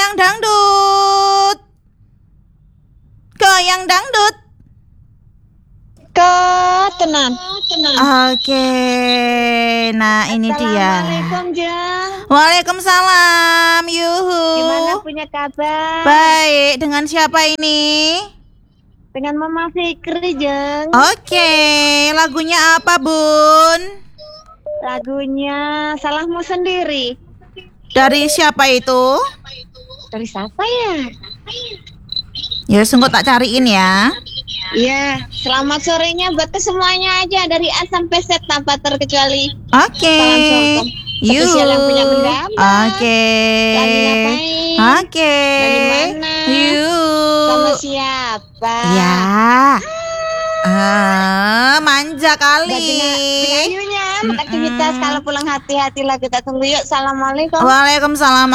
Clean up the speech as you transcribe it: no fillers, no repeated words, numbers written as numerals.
Goyang dangdut. Goyang dangdut. Tenan. Oke. Nah, ini dia. Assalamualaikum, Jeng. Waalaikumsalam. Yuhu. Gimana punya kabar? Baik, dengan siapa ini? Dengan Mama Fikri, Jeng. Oke, lagunya apa, Bun? Lagunya Salahmu Sendiri. Dari siapa itu? Dari siapa ya? Ya, sungguh tak cariin ya. Iya, selamat sorenya buat semuanya aja dari A sampai Z tanpa terkecuali. Oke. Salam sorghum. Spesial yang punya benda. Oke. Lagi ngapain? Oke. Dari mana? Sama siapa? Ya. Manja kali. Pengayunya, beraktivitas. Kalau pulang hati-hati lah, kita tunggu yuk. Assalamualaikum. Waalaikumsalam.